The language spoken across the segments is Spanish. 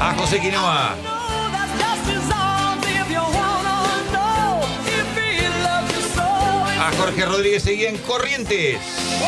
A José Quinoa. A Jorge Rodríguez Seguía en Corrientes.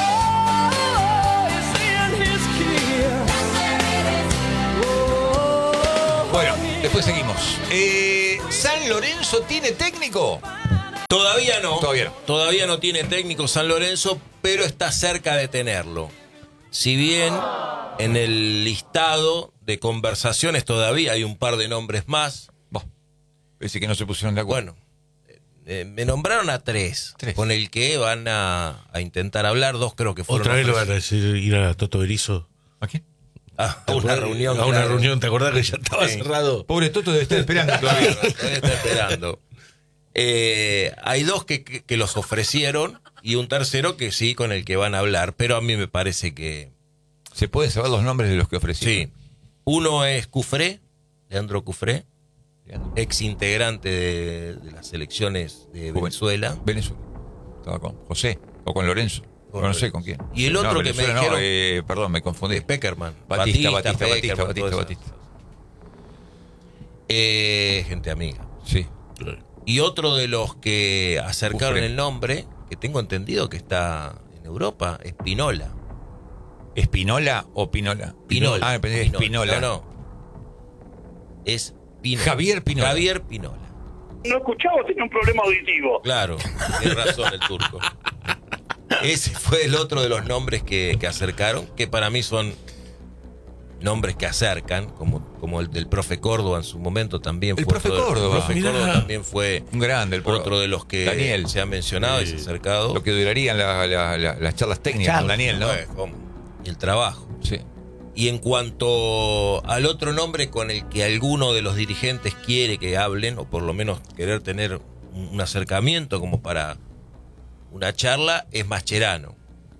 Bueno, después seguimos. ¿San Lorenzo tiene técnico? Todavía no. Todavía no. Todavía no tiene técnico San Lorenzo, pero está cerca de tenerlo. Si bien en el listado de conversaciones todavía hay un par de nombres más. Parece que no se pusieron de acuerdo. Bueno, me nombraron a tres con el que van a intentar hablar. Dos creo que fueron. ¿Otra vez lo van a decir ir a Toto Berizzo? ¿A quién? A una reunión. A una claro. reunión, ¿te acordás que ya estaba cerrado? Pobre Toto debe estar esperando todavía. Todavía está esperando. Hay dos que los ofrecieron y un tercero que sí, con el que van a hablar, pero a mí me parece que... ¿Se pueden saber los nombres de los que ofrecieron? Sí. Uno es Cufré, Leandro Cufré, ex integrante de las selecciones de Venezuela. Venezuela. Estaba con José o con Lorenzo. No sé con quién. Y el otro que me dijeron... perdón, me confundí. Peckerman. Batista. Gente amiga. Sí. Y otro de los que acercaron Cufré. el nombre, que tengo entendido que está en Europa, es Pinola. ¿Espinola o Pinola? Pinola. Ah, pensé que Espinola. No. Es Pinola. Javier Pinola. Javier Pinola. No escuchaba, tenía un problema auditivo. Claro, tiene razón el turco. Ese fue el otro de los nombres que acercaron, que para mí son nombres que acercan, como el del profe Córdoba en su momento también El fue. profe Córdoba. El profe Córdoba también fue un grande. otro de los que Daniel. se ha mencionado y se ha acercado. Lo que durarían las charlas técnicas con Daniel, ¿no? Y el trabajo. Sí. Y en cuanto al otro nombre con el que alguno de los dirigentes quiere que hablen, o por lo menos querer tener un acercamiento como para una charla, es Mascherano.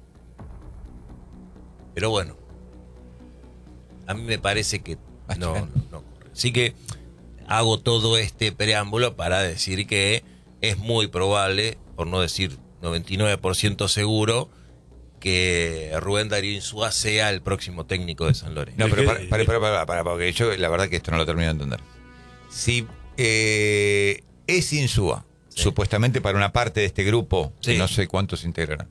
Pero bueno, a mí me parece que no ocurre. Así que hago todo este preámbulo para decir que es muy probable, por no decir 99% seguro, que Rubén Darío Insúa sea el próximo técnico de San Lorenzo. No, pero para, porque yo la verdad que esto no lo termino de entender. Si es Insúa, supuestamente para una parte de este grupo, que no sé cuántos integrarán,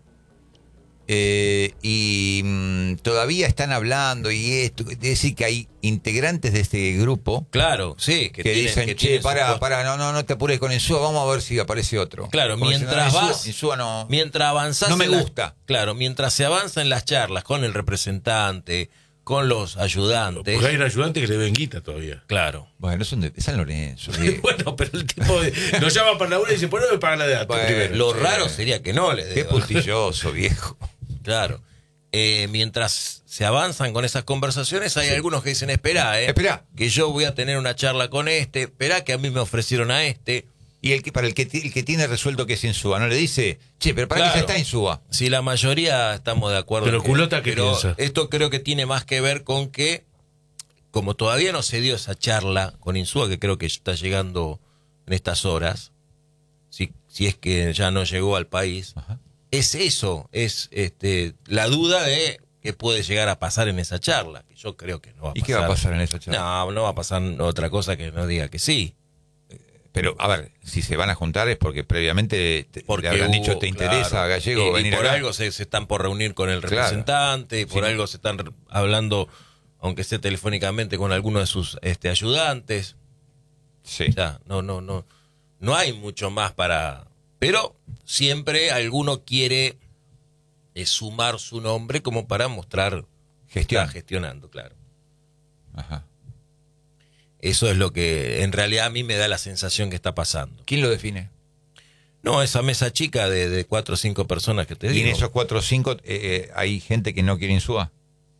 y todavía están hablando y esto, es decir que hay integrantes de este grupo, claro, sí, que dicen, che, no te apures con Insúa, vamos a ver si aparece otro. Claro, porque mientras vas, Insúa no, mientras avanzás, no me gusta. Claro, mientras se avanza en las charlas con el representante, con los ayudantes. Porque hay un ayudante que le ven guita todavía. Claro. Bueno, son de San Lorenzo. Bueno, pero el tipo nos llama para la una y dice, ¿por qué no me pagan la de datos primero? Lo raro sería que no le dé. Qué puntilloso, viejo. Claro. Mientras se avanzan con esas conversaciones, hay algunos que dicen, espera, que yo voy a tener una charla con espera que a mí me ofrecieron a este. Y el que tiene resuelto que es Insúa, ¿no le dice, che, pero para qué ya está Insúa? Sí, la mayoría estamos de acuerdo. Pero Culota, ¿qué pero piensa? Esto creo que tiene más que ver con que, como todavía no se dio esa charla con Insúa, que creo que está llegando en estas horas, si es que ya no llegó al país, es eso, es la duda de qué puede llegar a pasar en esa charla, que yo creo que no va a pasar. ¿Y qué va a pasar en esa charla? No va a pasar otra cosa que no diga que sí. Pero, a ver, si se van a juntar es porque previamente le habrán dicho, ¿te interesa, Gallego, venir y por acá? algo se están por reunir con el representante, por algo se están hablando, aunque esté telefónicamente, con alguno de sus ayudantes. Sí. O sea, no hay mucho más para... Pero siempre alguno quiere sumar su nombre como para mostrar que está gestionando, claro. Ajá. Eso es lo que en realidad a mí me da la sensación que está pasando. ¿Quién lo define? No, esa mesa chica de 4 o 5 personas que te digo. ¿Y en esos 4 o 5 hay gente que no quiere Insúa?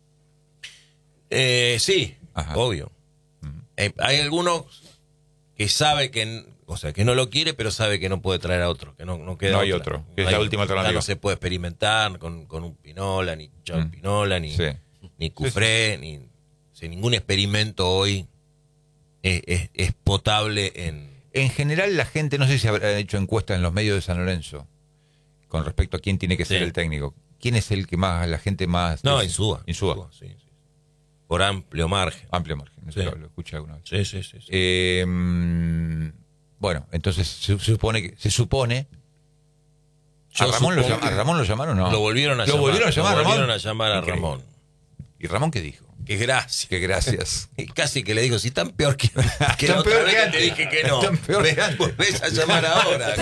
Sí, obvio. Hay algunos que sabe que no lo quiere, pero sabe que no puede traer a otro, que no queda. No hay otro, que es la última alternativa. No se puede experimentar con un Pinola, ni John Pinola, ni Cufré, ni ningún experimento hoy es potable En general la gente, no sé si habrá hecho encuestas en los medios de San Lorenzo con respecto a quién tiene que ser el técnico. ¿Quién es el que más, la gente más... No, Insúa. Insúa. Sí. Por amplio margen. Amplio margen, Sí. lo escuché alguna vez. Sí. Bueno, entonces se supone Yo ¿A Ramón lo llamaron o no? Lo volvieron a ¿Lo llamar. volvieron a llamar, Lo Ramón? volvieron a llamar a Increíble. Ramón. ¿Y Ramón qué dijo? Que gracias. Que gracias. Y casi que le digo, si tan peor que Tan la otra peor vez que te antes. dije que no. Tan peor que Me antes. volvés a llamar ahora.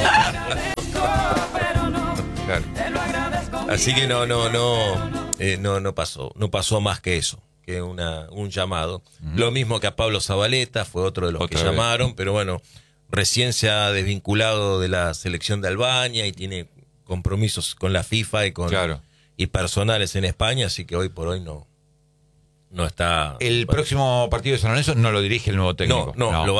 Claro. Así que no pasó más que eso, que un llamado. Lo mismo que a Pablo Zabaleta, fue otro de los Otra que vez. llamaron, pero bueno, recién se ha desvinculado de la selección de Albania y tiene compromisos con la FIFA Claro. y personales en España, así que hoy por hoy no está. El próximo partido de San Lorenzo no lo dirige el nuevo técnico. No, lo va